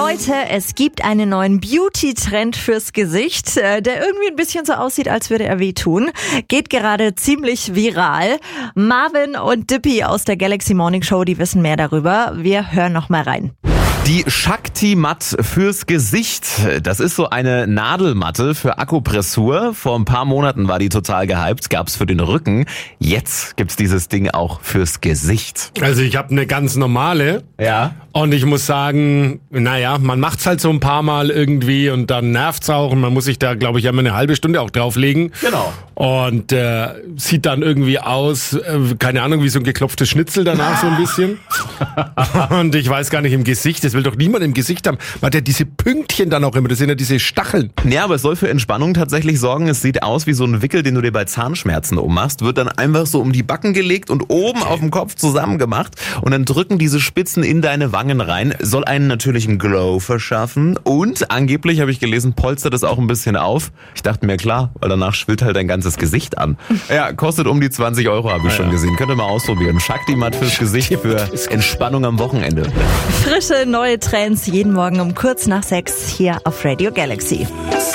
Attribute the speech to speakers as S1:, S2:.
S1: Leute, es gibt einen neuen Beauty-Trend fürs Gesicht, der irgendwie ein bisschen so aussieht, als würde er wehtun. Geht gerade ziemlich viral. Marvin und Dippy aus der Galaxy Morning Show, die wissen mehr darüber. Wir hören noch mal rein.
S2: Die Shakti-Matt fürs Gesicht. Das ist so eine Nadelmatte für Akupressur. Vor ein paar Monaten war die total gehypt. Gab's für den Rücken. Jetzt gibt's dieses Ding auch fürs Gesicht.
S3: Also ich habe eine ganz normale.
S2: Ja.
S3: Und ich muss sagen, naja, man macht's halt so ein paar Mal irgendwie und dann nervt's auch und man muss sich da, glaube ich, immer eine halbe Stunde auch drauflegen.
S2: Genau.
S3: Und sieht dann irgendwie aus, keine Ahnung, wie so ein geklopftes Schnitzel danach so ein bisschen. Und ich weiß gar nicht, im Gesicht, das will doch niemand im Gesicht haben. Man hat ja diese Pünktchen dann auch immer, das sind ja diese Stacheln.
S2: Ja, aber es soll für Entspannung tatsächlich sorgen. Es sieht aus wie so ein Wickel, den du dir bei Zahnschmerzen ummachst. Wird dann einfach so um die Backen gelegt und oben auf dem Kopf zusammengemacht. Und dann drücken diese Spitzen in deine Wangen rein. Soll einen natürlichen Glow verschaffen. Und angeblich, habe ich gelesen, polstert es auch ein bisschen auf. Ich dachte mir, klar, weil danach schwillt halt dein ganzes Gesicht an. Ja, kostet um die 20 €, habe ich schon gesehen. Könnt ihr mal ausprobieren. Shakti-Matt fürs Gesicht für Entspannung am Wochenende.
S1: Frische neue Trends jeden Morgen um kurz nach 6 hier auf Radio Galaxy.